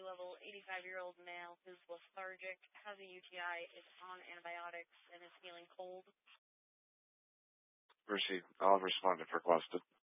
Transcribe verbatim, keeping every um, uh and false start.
level eighty-five-year-old male who's lethargic, has a U T I, is on antibiotics, and is feeling cold. Mercy, I'll have responded for requested.